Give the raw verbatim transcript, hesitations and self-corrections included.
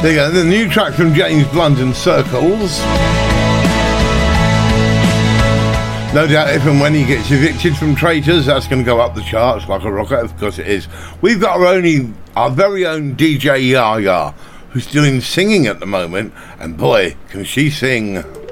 There you go, the new track from James Blunt and Circles. No doubt if and when he gets evicted from Traitors, that's going to go up the charts like a rocket, of course it is. We've got our only, our very own D J Yaya, who's doing singing at the moment, and boy, can she sing.